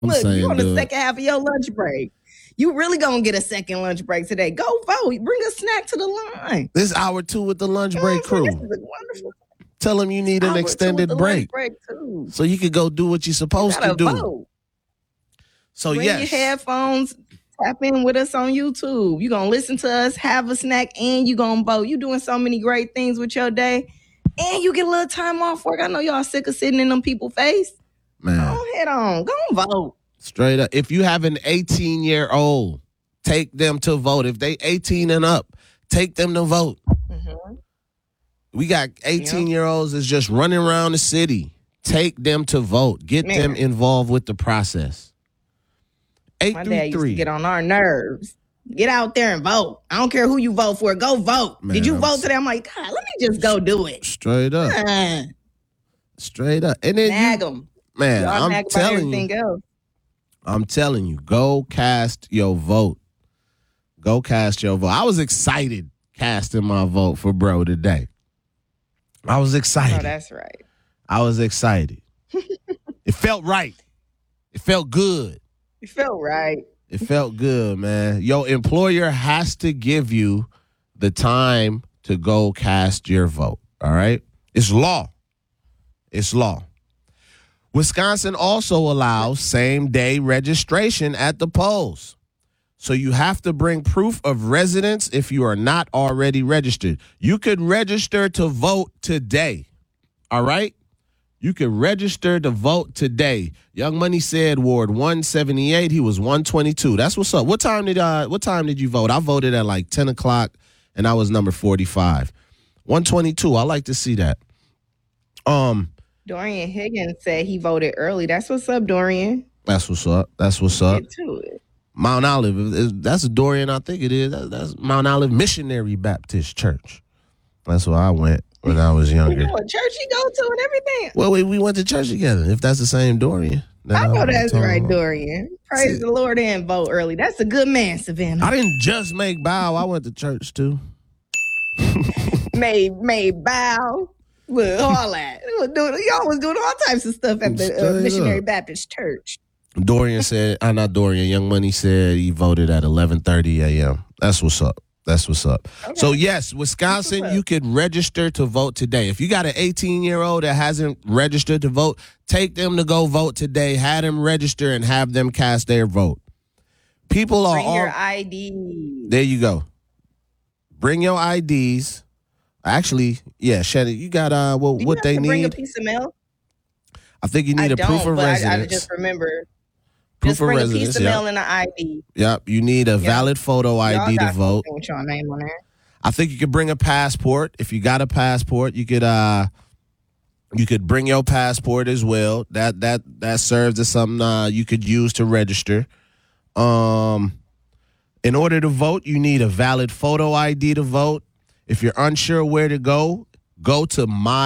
I'm Look, you saying, on the dude. second half of your lunch break. You really gonna get a second lunch break today. Go vote. Bring a snack to the line. This hour 2 with the lunch break This crew. is a wonderful Tell them you need an hour 2 with extended the lunch break break too. so you could go do what you're supposed to Gotta do. vote. So Bring yes, your headphones. Tap in with us on YouTube. You gonna listen to us, have a snack, and you gonna vote. You doing so many great things with your day, and you get a little time off work. I know y'all sick of sitting in them people's face. man. Go head on. Go and vote. Straight up. If you have an 18-year-old, take them to vote. If they 18 and up, take them to vote. Mm-hmm. We got 18-year-olds that's just running around the city. Take them to vote. Get them involved with the process. My dad used to get on our nerves. Get out there and vote. I don't care who you vote for. Go vote. Man, Did you vote today? I'm like, God, let me just go do it. Straight up. Straight up. And then nag them. Man, I'm telling you, go cast your vote. Go cast your vote. I was excited casting my vote for bro today. I was excited. Oh, that's right. I was excited. It felt right. It felt good. It felt right. It felt good, man. Your employer has to give you the time to go cast your vote, all right? It's law. It's law. Wisconsin also allows same-day registration at the polls. So you have to bring proof of residence if you are not already registered. You could register to vote today, all right? You could register to vote today. Young Money said Ward 178. He was 122. That's what's up. What time did you vote? I voted at like 10 o'clock, and I was number 45. 122. I like to see that. Dorian Higgins said he voted early. That's what's up, Dorian. That's what's up. That's what's up. Get to it. Mount Olive. That's a Dorian, I think it is. That's Mount Olive Missionary Baptist Church. That's where I went when I was younger. You know what church you go to and everything? Well, we went to church together. If that's the same Dorian. I know that's right, Dorian. Praise the Lord and vote early. That's a good man, Savannah. I didn't just make bow. I went to church, too. made bow. Look, all that. Y'all was doing all types of stuff at the Missionary Baptist Church. Dorian said, not Dorian, Young Money said he voted at 11:30 a.m. That's what's up. That's what's up. Okay. So, yes, Wisconsin, you could register to vote today. If you got an 18-year-old that hasn't registered to vote, take them to go vote today. Have them register and have them cast their vote. People are Bring your ID. There you go. Bring your IDs. Actually, yeah, Shannon, you got what they need? Bring a piece of mail. I think you need a proof of residence. I just remember. Proof just bring of a residence, piece of mail and an ID. Yep, you need a valid photo ID to vote. With your name on there. I think you could bring a passport. If you got a passport, you could bring your passport as well. That serves as something you could use to register. In order to vote, you need a valid photo ID to vote. If you're unsure where to go to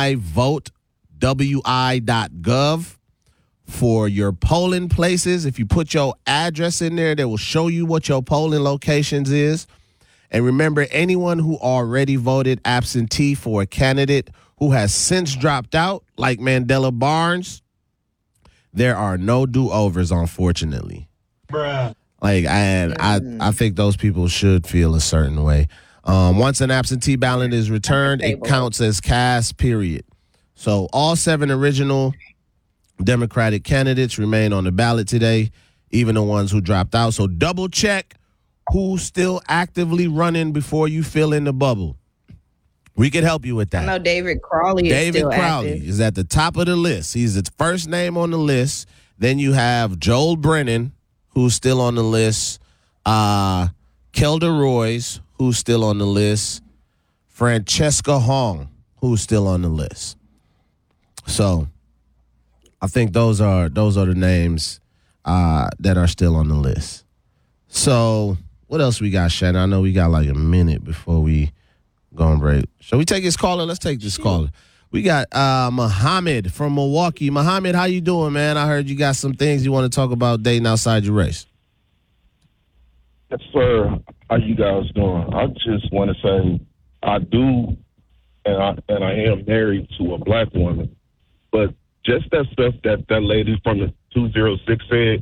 myvotewi.gov for your polling places. If you put your address in there, they will show you what your polling locations is. And remember, anyone who already voted absentee for a candidate who has since dropped out, like Mandela Barnes, there are no do-overs, unfortunately. Bruh. I think those people should feel a certain way. Once an absentee ballot is returned, it counts as cast, period. So all 7 original Democratic candidates remain on the ballot today, even the ones who dropped out. So double check who's still actively running before you fill in the bubble. We could help you with that. I know David Crowley is at the top of the list. He's the first name on the list. Then you have Joel Brennan, who's still on the list. Kelda Royce, who's still on the list. Francesca Hong, who's still on the list. So I think those are the names that are still on the list. So what else we got, Shannon? I know we got like a minute before we go on break. Shall we take this caller? Let's take this caller. We got Muhammad from Milwaukee. Muhammad, how you doing, man? I heard you got some things you want to talk about dating outside your race. Yes, sir. How you guys doing? I just want to say I do, and I am married to a black woman, but just that stuff that lady from the 206 said,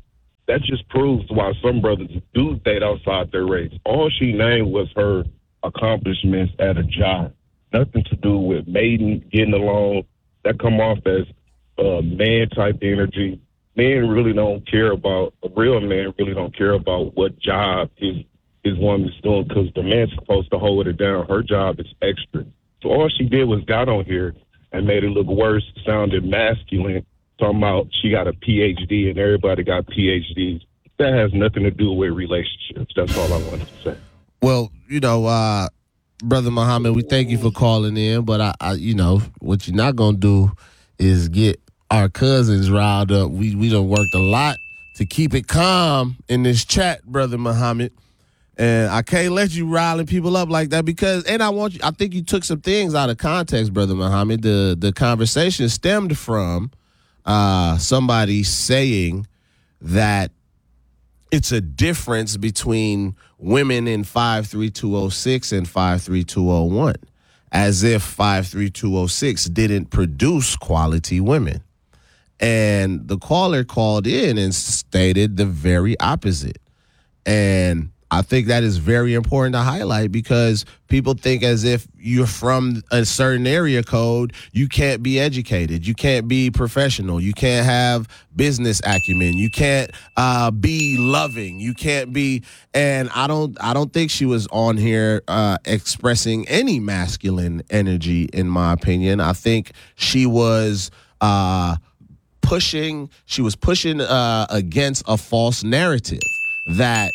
that just proves why some brothers do date outside their race. All she named was her accomplishments at a job. Nothing to do with mating, getting along. That come off as man-type energy. Men really don't care about, a real man really don't care about what job his woman's doing, because the man's supposed to hold it down. Her job is extra. So all she did was got on here and made it look worse, sounded masculine, talking about she got a PhD and everybody got PhDs. That has nothing to do with relationships. That's all I wanted to say. Well, Brother Muhammad, we thank you for calling in, but I what you're not gonna do is get our cousins riled up. We done worked a lot to keep it calm in this chat, Brother Muhammad. And I can't let you riling people up like that because, and I think you took some things out of context, Brother Muhammad. The conversation stemmed from somebody saying that it's a difference between women in 53206 and 53201, as if 53206 didn't produce quality women. And the caller called in and stated the very opposite. And I think that is very important to highlight because people think as if you're from a certain area code, you can't be educated, you can't be professional, you can't have business acumen, you can't be loving, you can't be. And I don't think she was on here expressing any masculine energy, in my opinion. I think she was pushing against a false narrative that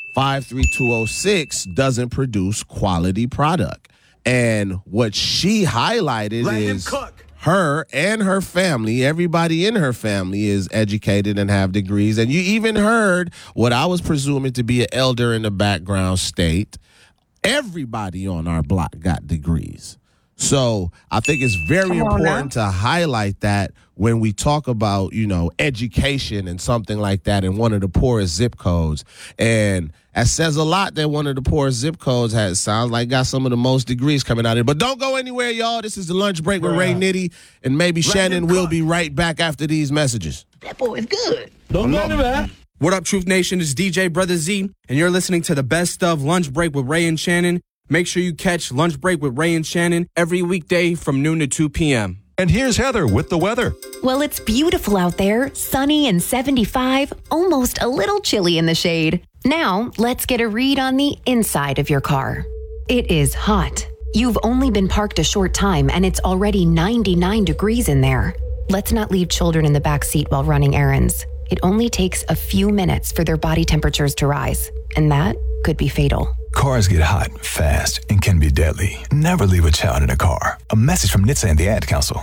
53206 doesn't produce quality product. And what she highlighted is her and her family, everybody in her family is educated and have degrees. And you even heard what I was presuming to be an elder in the background state. Everybody on our block got degrees. So I think it's very important to highlight that when we talk about, education and something like that in one of the poorest zip codes. And that says a lot that one of the poorest zip codes sounds like got some of the most degrees coming out of it. But don't go anywhere, y'all. This is the Lunch Break with Ray Nitty, and maybe Shannon will be right back after these messages. That boy is good. Don't go anywhere. What up, Truth Nation? It's DJ Brother Z, and you're listening to the best of Lunch Break with Ray and Shannon. Make sure you catch Lunch Break with Ray and Shannon every weekday from noon to 2 p.m. And here's Heather with the weather. Well, it's beautiful out there, sunny and 75, almost a little chilly in the shade. Now, let's get a read on the inside of your car. It is hot. You've only been parked a short time and it's already 99 degrees in there. Let's not leave children in the back seat while running errands. It only takes a few minutes for their body temperatures to rise, and that could be fatal. Cars get hot, fast, and can be deadly. Never leave a child in a car. A message from NHTSA and the Ad Council.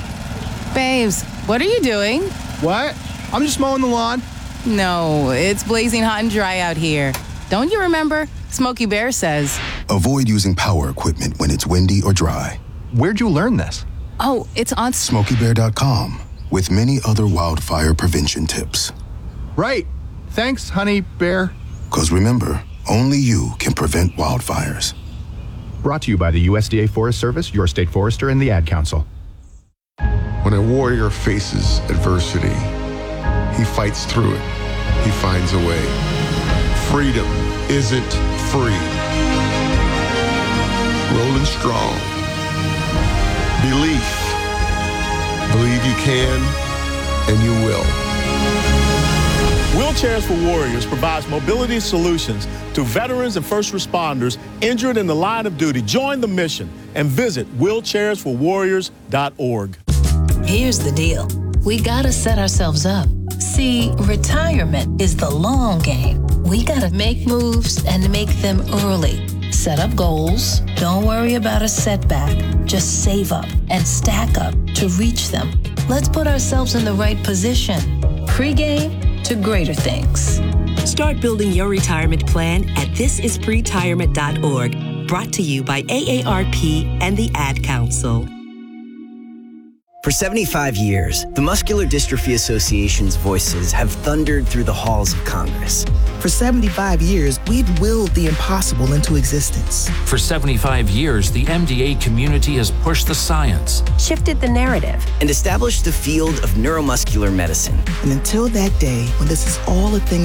Babes, what are you doing? What? I'm just mowing the lawn. No, it's blazing hot and dry out here. Don't you remember? Smokey Bear says. Avoid using power equipment when it's windy or dry. Where'd you learn this? Oh, it's on SmokeyBear.com with many other wildfire prevention tips. Right. Thanks, honey bear. Because remember, only you can prevent wildfires. Brought to you by the USDA Forest Service, your state forester, and the Ad Council. When a warrior faces adversity, he fights through it. He finds a way. Freedom isn't free. Rolling strong. Belief. Believe you can, and you will. Wheelchairs for Warriors provides mobility solutions to veterans and first responders injured in the line of duty. Join the mission and visit wheelchairsforwarriors.org. Here's the deal. We gotta set ourselves up. See, retirement is the long game. We gotta make moves and make them early. Set up goals. Don't worry about a setback. Just save up and stack up to reach them. Let's put ourselves in the right position. Pre-game to greater things. Start building your retirement plan at thisispretirement.org. Brought to you by AARP and the Ad Council. For 75 years, the Muscular Dystrophy Association's voices have thundered through the halls of Congress. For 75 years, we've willed the impossible into existence. For 75 years, the MDA community has pushed the science, shifted the narrative, and established the field of neuromuscular medicine. And until that day, when this is all a thing